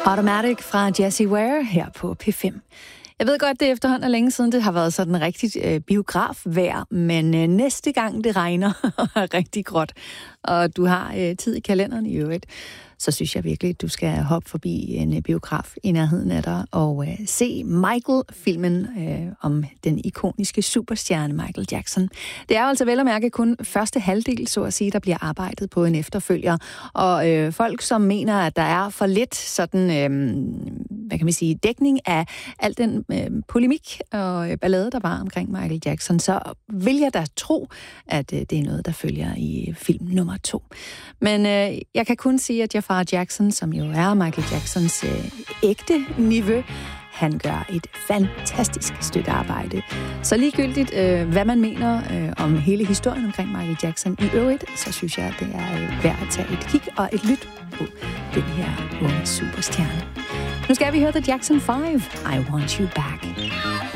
Automatic fra Jessie Ware her på P5. Jeg ved godt, det efterhånden er længe siden, det har været sådan rigtig biografvejr, men næste gang det regner er rigtig gråt, og du har tid i kalenderen i øvrigt, så synes jeg virkelig, at du skal hoppe forbi en biograf i nærheden af dig og se Michael-filmen om den ikoniske superstjerne Michael Jackson. Det er altså vel at mærke kun første halvdel, så at sige, der bliver arbejdet på en efterfølger. Og folk, som mener, at der er for lidt sådan, hvad kan man sige, dækning af al den polemik og ballade, der var omkring Michael Jackson, så vil jeg da tro, at det er noget, der følger i film nummer 2. Men jeg kan kun sige, at Jafar Jackson, som jo er Michael Jacksons ægte nevø, han gør et fantastisk stykke arbejde. Så ligegyldigt, hvad man mener om hele historien omkring Michael Jackson i øvrigt, så synes jeg, at det er værd at tage et kig og et lyt på den her unge superstjerne. Nu skal vi høre The Jackson 5, I Want You Back.